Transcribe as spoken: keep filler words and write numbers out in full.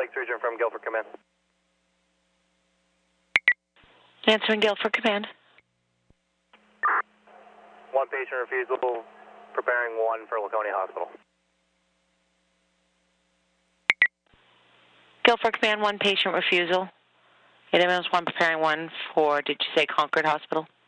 Lake Surgeon from Guilford Command. Answering Guilford Command. One patient refusal, preparing one for Laconia Hospital. Guilford Command, one patient refusal. It is one preparing one for, did you say Concord Hospital?